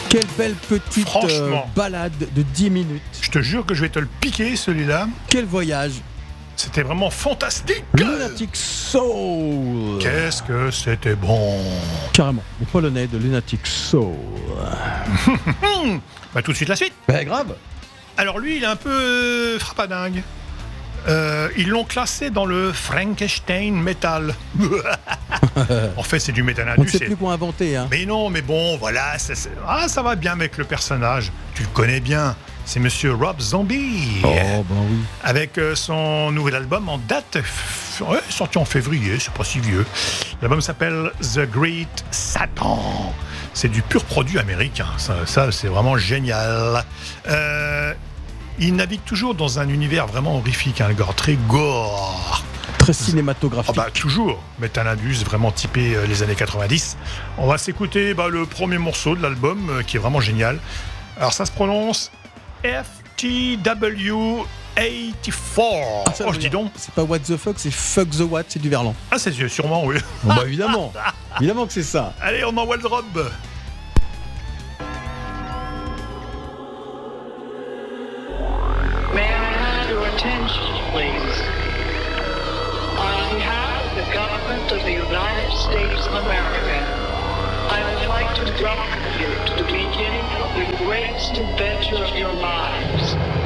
Quelle belle petite balade de 10 minutes. Je te jure que je vais te le piquer celui-là. Quel voyage. C'était vraiment fantastique. Lunatic Soul. Qu'est-ce que c'était bon. Carrément, les Polonais de Lunatic Soul. Bah tout de suite la suite. Bah grave. Alors lui, il est un peu frappadingue. Ils l'ont classé dans le Frankenstein Metal. En fait, c'est du métal On ne sait plus quoi inventer. Hein. Mais non, mais bon, voilà, ça va bien avec le personnage. Tu le connais bien. C'est Monsieur Rob Zombie. Oh, ben oui. Avec son nouvel album en date, sorti en février, c'est pas si vieux. L'album s'appelle The Great Satan. C'est du pur produit américain. Ça c'est vraiment génial. Il navigue toujours dans un univers vraiment horrifique, le gore, très gore. Très cinématographique. Oh bah, toujours, Metal Indus, vraiment typé les années 90. On va s'écouter le premier morceau de l'album, qui est vraiment génial. Alors ça se prononce FTW 84. Je dis donc. C'est pas What the fuck, c'est Fuck the What, c'est du Verlan. Ah, c'est sûrement, oui. Bon, bah évidemment. Évidemment que c'est ça. Allez, on envoie le drop. May I have your attention, please? On behalf of the government of the United States of America, I would like to welcome you to the beginning of the greatest adventure of your lives.